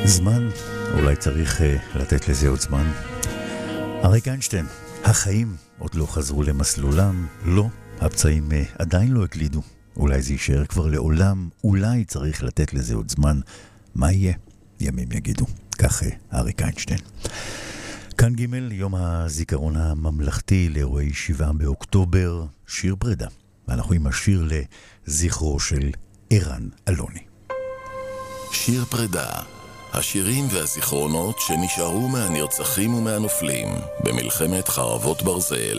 זמן, אולי צריך לתת לזה עוד זמן. אריק איינשטיין, החיים עוד לא חזרו למסלולם, לא, הפצעים עדיין לא הקלידו. אולי זה יישאר כבר לעולם, אולי צריך לתת לזה עוד זמן. מה יהיה? ימים יגידו. כך אריק איינשטיין. כאן ג' יום הזיכרון הממלכתי לאירועי 7 באוקטובר, שיר פרידה. ואנחנו עם השיר לזכרו של ערן אלוני. שיר פרידה, השירים והזיכרונות שנשארו מהנרצחים ומהנופלים במלחמת חרבות ברזל.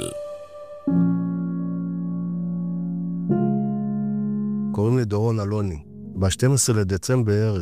קוראים לי דורון אלוני. ב-12 לדצמבר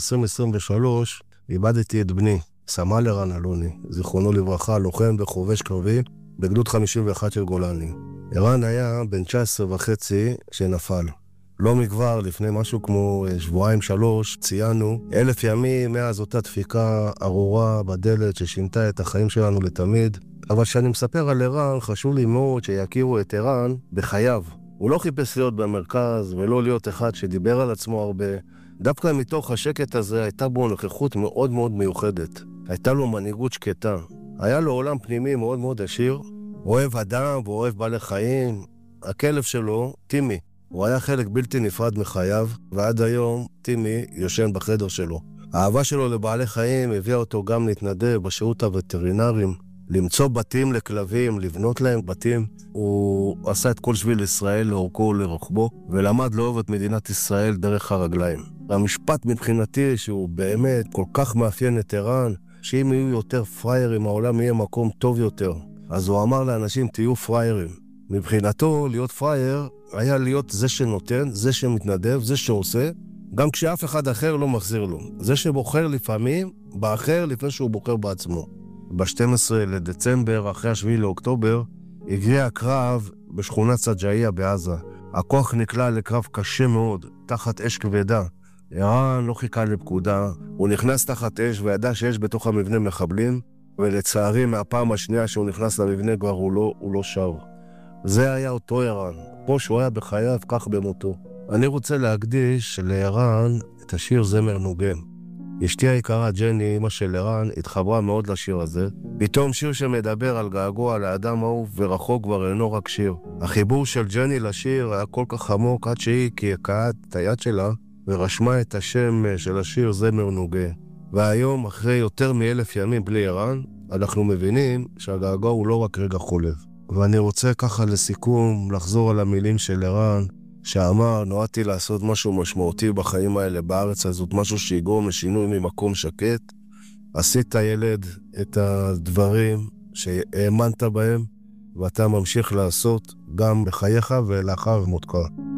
2023 איבדתי את בני, סמל ערן אלוני, זיכרונו לברכה, לוחם וחובש קרבי בגדוד 51 של גולני. ערן היה בן 19 וחצי שנפל. לא מכבר, לפני משהו כמו שבועיים-שלוש, ציינו 1,000 ימים מאז אותה דפיקה ארורה בדלת ששינתה את החיים שלנו לתמיד. אבל כשאני מספר על ערן, חשוב לי מאוד שיכירו את ערן בחייו. הוא לא חיפש להיות במרכז ולא להיות אחד שדיבר על עצמו הרבה. דווקא מתוך השקט הזה הייתה בו נוכחות מאוד מאוד מיוחדת. הייתה לו מנהיגות שקטה. היה לו עולם פנימי מאוד מאוד עשיר. אוהב אדם ואוהב בעלי חיים. הכלב שלו, טימי, הוא היה חלק בלתי נפרד מחייו, ועד היום טימי יושן בחדר שלו. האהבה שלו לבעלי חיים הביאה אותו גם להתנדב בשירות הווטרינרים, למצוא בתים לכלבים, לבנות להם בתים. הוא עשה את כל שביל ישראל לאורכו ולרוחבו, ולמד לאהוב את מדינת ישראל דרך הרגליים. המשפט מבחינתי שהוא באמת כל כך מאפיין את ערן, שאם יהיו יותר פריירים, העולם יהיה מקום טוב יותר. אז הוא אמר לאנשים, תהיו פריירים. מבחינתו, להיות פרייר היה להיות זה שנותן, זה שמתנדב, זה שעושה, גם כשאף אחד אחר לא מחזיר לו. זה שבוחר לפעמים באחר לפני שהוא בוחר בעצמו. ב-12 לדצמבר, אחרי 7 לאוקטובר, הגריע הקרב בשכונת סג'איה בעזה. הכוח נקלע לקרב קשה מאוד, תחת אש כבדה. ערן לא חיכה לפקודה, הוא נכנס תחת אש וידע שיש בתוך המבנה מחבלים, ולצערי מהפעם השנייה שהוא נכנס למבנה כבר הוא לא שר. זה היה אותו ערן, פה שהוא היה בחייו, כך במותו. אני רוצה להקדיש לערן את השיר זמר נוגן. אשתי היקרה ג'ני, אמא של ערן, התחברה מאוד לשיר הזה. פתאום שיר שמדבר על געגוע לאדם אהוב ורחוק כבר אינו רק שיר. החיבור של ג'ני לשיר היה כל כך עמוק עד שהיא קעקעת את היד שלה ורשמה את השם של השיר זמר נוגן. והיום, אחרי יותר מ1,000 ימים בלי ערן, אנחנו מבינים שהגעגוע הוא לא רק רגע חולף. ואני רוצה ככה לסיכום לחזור על המילים של ערן, שאמר, נועדתי לעשות משהו משמעותי בחיים האלה בארץ הזאת, משהו שיגרום לשינוי ממקום שקט. עשית ילד את הדברים שהאמנת בהם, ואתה ממשיך לעשות גם בחייך ולאחר מותך.